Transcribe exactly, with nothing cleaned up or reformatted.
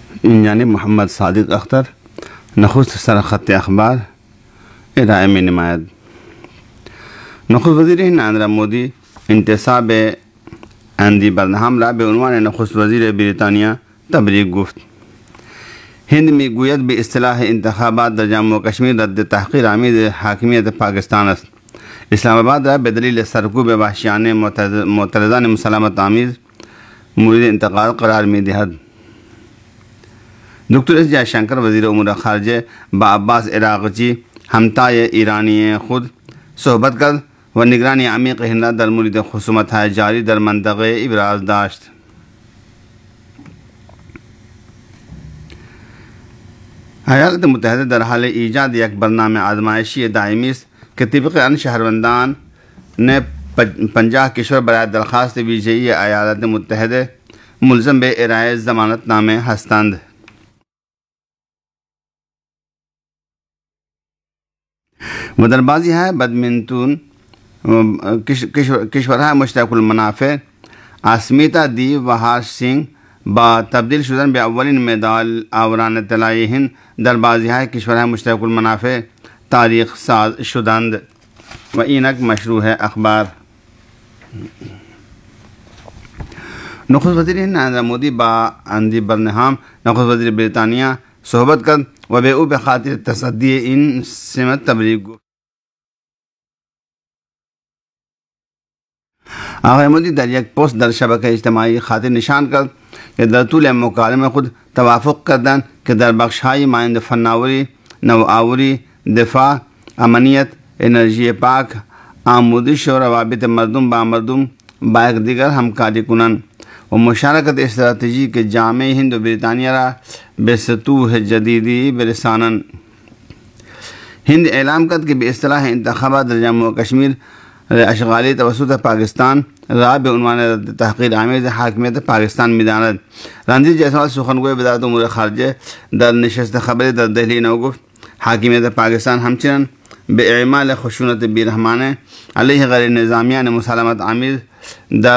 ان جانب محمد صادق اختر نخست سرخط اخبار ارائے میں نمایت۔ نخست وزیر ہند نریندر مودی انتصاب اندی برنہام را به عنوان نخست وزیر بریتانیہ تبریک گفت۔ ہند میں گوید به اصطلاح انتخابات در جموں و کشمیر رد تحقیر آمیز حاکمیت پاکستان است۔ اسلام آباد را به دلیل سرکوب وحشیانه معترضان مسالمت آمیز مورد انتقاد قرار می دهد۔ دکتر ایس جے شنکر وزیر امور خارجه با عباس عراقچی همتای ایرانی خود صحبت کرد و نگرانی عمیق هند را در مورد خصومت‌های جاری در منطقه ابراز داشت۔ ایالات متحدہ در حال ایجاد یک برنامه آزمایشی دائمی است که طبق آن شهروندان نے پنجاه کشور برای درخواست ویزایی ایالات متحده ملزم به ارائه ضمانت نامه هستند۔ و در بازی‌های بدمنتون کشورهای مشترک المنافع آسمیتا دیو و هارش سنگھ با تبدیل شدن به اولین مدال آوران طلایی هند در بازی‌های کشورهای مشترک المنافع تاریخ ساز شدند و اینک مشروع اخبار۔ نخست وزیر ہند نریندر مودی با اندی برنہام نخست وزیر بریتانیہ صحبت کرد و به او به خاطر تصدی این سمت تبریک گفت۔ آقای مودی در یک پست در شبکه اجتماعی خاطر نشان کرد که در طول مکالمه خود توافق کردند که در بخش‌های مانند فناوری، نوآوری، دفاع، امنیت، انرژی پاک، آموزش و روابط مردم با مردم با یکدیگر همکاری کنند و مشارکت استراتژیک جامع ہند و بریتانیہ را به سطوح جدیدی برسانند۔ ہند اعلام کرد که به اصطلاح انتخابات در جموں و کشمیر اشغالی توسط پاکستان را به عنوان رد تحقیر آمیز حاکمیت پاکستان می‌داند۔ رنجیت جیسوال سخنگوی وزارت امور خارجه در نشست خبری در دہلی نو گفت حاکمیت پاکستان همچنین به اعمال خشونت بیرحمانه علیه غیر نظامیان مسالمت آمیز در